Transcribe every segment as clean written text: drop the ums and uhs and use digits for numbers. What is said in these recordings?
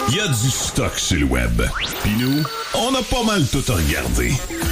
Il y a du stock sur le web. Puis nous, on a pas mal tout regardé.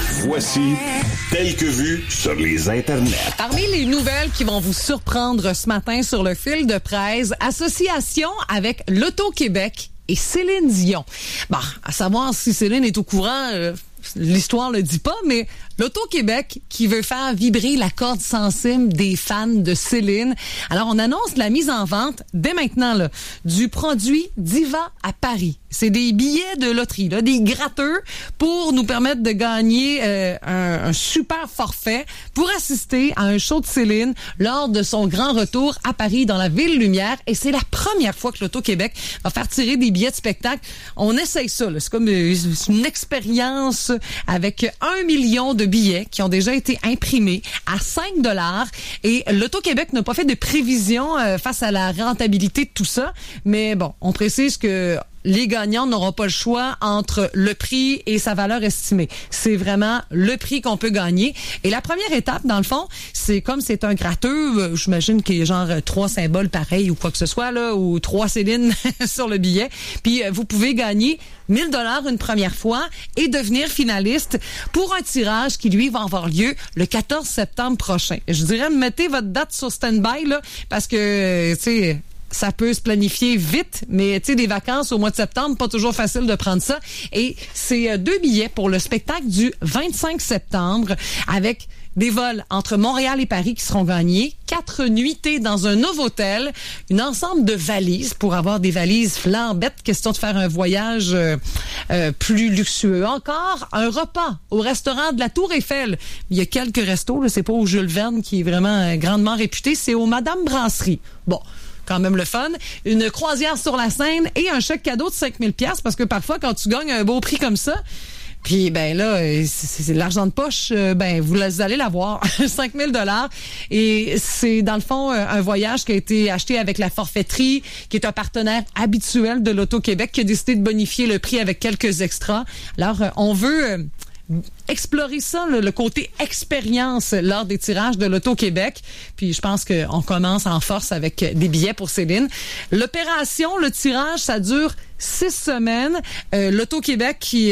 Voici Tel que vu sur les internets. Parmi les nouvelles qui vont vous surprendre ce matin sur le fil de presse, association avec l'Auto-Québec et Céline Dion. Bon, à savoir si Céline est au courant, l'histoire le dit pas, mais l'Auto-Québec qui veut faire vibrer la corde sensible des fans de Céline. Alors, on annonce la mise en vente, dès maintenant, là, du produit Diva à Paris. C'est des billets de loterie, là, des gratteux pour nous permettre de gagner un super forfait pour assister à un show de Céline lors de son grand retour à Paris dans la Ville Lumière. Et c'est la première fois que l'Auto-Québec va faire tirer des billets de spectacle. On essaye ça, là. C'est comme une expérience avec 1 million de billets qui ont déjà été imprimés à 5 $. Et l'Auto-Québec n'a pas fait de prévision face à la rentabilité de tout ça. Mais bon, on précise que les gagnants n'auront pas le choix entre le prix et sa valeur estimée. C'est vraiment le prix qu'on peut gagner. Et la première étape, dans le fond, c'est comme c'est un gratteux, j'imagine qu'il y a genre 3 symboles pareils ou quoi que ce soit, là, ou 3 Céline sur le billet. Puis vous pouvez gagner 1 000 $ une première fois et devenir finaliste pour un tirage qui, lui, va avoir lieu le 14 septembre prochain. Je dirais, mettez votre date sur stand-by, là, parce que, tu sais, ça peut se planifier vite, mais tu sais, des vacances au mois de septembre, pas toujours facile de prendre ça. Et c'est 2 billets pour le spectacle du 25 septembre avec des vols entre Montréal et Paris qui seront gagnés, 4 nuitées dans un Novotel, un ensemble de valises pour avoir des valises flambettes, question de faire un voyage plus luxueux. Encore, un repas au restaurant de la Tour Eiffel. Il y a quelques restos, là, c'est pas au Jules Verne qui est vraiment grandement réputé, c'est au Madame Brasserie. Bon, quand même le fun. Une croisière sur la Seine et un chèque cadeau de 5 000 $ parce que parfois, quand tu gagnes un beau prix comme ça, puis ben là, c'est l'argent de poche, ben vous allez l'avoir, 5 000 $. Et c'est dans le fond un voyage qui a été acheté avec la forfaiterie, qui est un partenaire habituel de l'Auto-Québec, qui a décidé de bonifier le prix avec quelques extras. Alors, on veut explorer ça, le côté expérience lors des tirages de l'Auto-Québec. Puis je pense qu'on commence en force avec des billets pour Céline. L'opération, le tirage, ça dure 6 semaines. L'Auto-Québec qui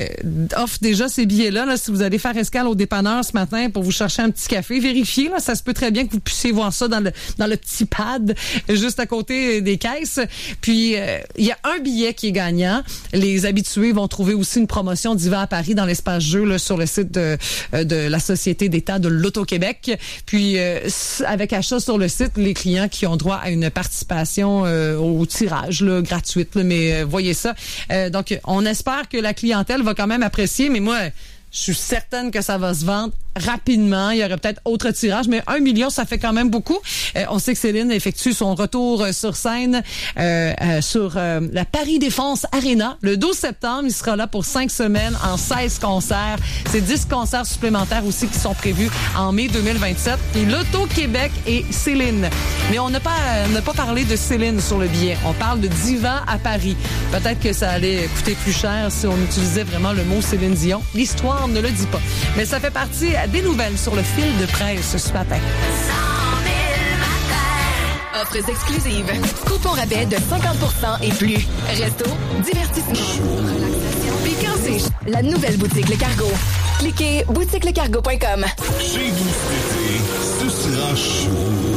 offre déjà ces billets-là. Là, si vous allez faire escale au dépanneur ce matin pour vous chercher un petit café, vérifiez. Là, ça se peut très bien que vous puissiez voir ça dans le petit pad juste à côté des caisses. Puis, il y a un billet qui est gagnant. Les habitués vont trouver aussi une promotion d'Hiver à Paris dans l'espace jeu là, sur le site de la Société d'État de l'Auto-Québec. Puis, avec achat sur le site, les clients qui ont droit à une participation au tirage là, gratuite, là, mais voyez ça. Donc, on espère que la clientèle va quand même apprécier, mais moi, je suis certaine que ça va se vendre rapidement. Il y aurait peut-être autre tirage, mais 1 million, ça fait quand même beaucoup. On sait que Céline effectue son retour sur scène sur la Paris Défense Arena. Le 12 septembre, il sera là pour 5 semaines en 16 concerts. C'est 10 concerts supplémentaires aussi qui sont prévus en mai 2027. Et l'Auto-Québec et Céline. Mais on n'a pas parlé de Céline sur le billet. On parle de Diva à Paris. Peut-être que ça allait coûter plus cher si on utilisait vraiment le mot Céline Dion. L'histoire ne le dit pas. Mais ça fait partie des nouvelles sur le fil de presse ce matin. 100 000 offres exclusives. Coupon rabais de 50% et plus. Resto, divertissement, relaxation, vacances. La nouvelle boutique Le Cargo. Cliquez boutiquelecargo.com. Chez vous cet été, ce sera chaud.